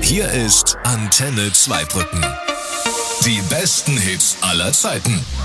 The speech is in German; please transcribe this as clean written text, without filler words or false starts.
Hier ist Antenne Zweibrücken. Die besten Hits aller Zeiten.